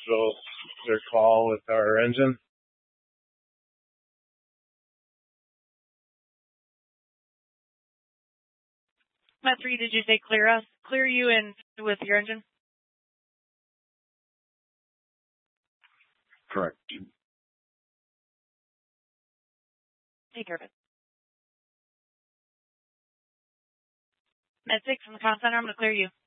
hospital, their call with our engine. Met 3, did you say clear us? Clear you in with your engine? Correct. Take care of it. Met 6 from the comm center, I'm going to clear you.